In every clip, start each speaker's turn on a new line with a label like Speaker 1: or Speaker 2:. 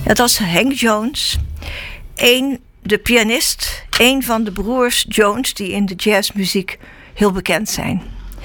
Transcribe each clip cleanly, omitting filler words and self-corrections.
Speaker 1: Dat was Hank Jones, de pianist, een van de broers Jones die in de jazzmuziek heel bekend zijn.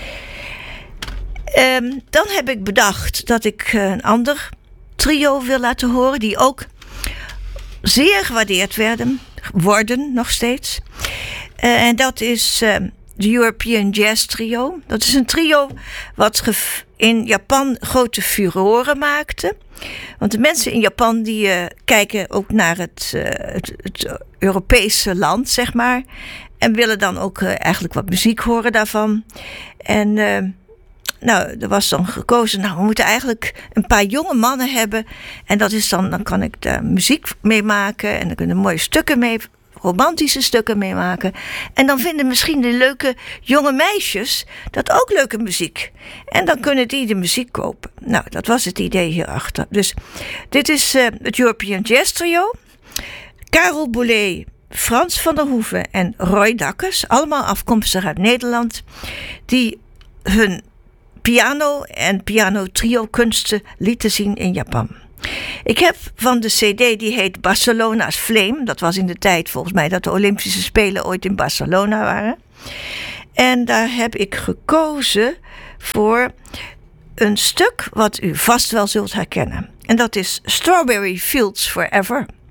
Speaker 1: Dan heb ik bedacht dat ik een ander trio wil laten horen, die ook zeer gewaardeerd worden nog steeds. En dat is de European Jazz Trio. Dat is een trio wat in Japan grote furoren maakte. Want de mensen in Japan die kijken ook naar het Europese land, zeg maar. En willen dan ook eigenlijk wat muziek horen daarvan. En er was dan gekozen, we moeten eigenlijk een paar jonge mannen hebben. En dat is dan kan ik daar muziek mee maken. En dan kunnen mooie stukken mee, romantische stukken mee maken. En dan vinden misschien de leuke jonge meisjes dat ook leuke muziek. En dan kunnen die de muziek kopen. Nou, dat was het idee hierachter. Dus dit is het European Jazz Trio. Karel Boulez, Frans van der Hoeven en Roy Dakkers, allemaal afkomstig uit Nederland, die hun piano en piano-trio kunsten lieten zien in Japan. Ik heb van de cd, die heet Barcelona's Flame. Dat was in de tijd volgens mij dat de Olympische Spelen ooit in Barcelona waren. En daar heb ik gekozen voor een stuk wat u vast wel zult herkennen. En dat is Strawberry Fields Forever.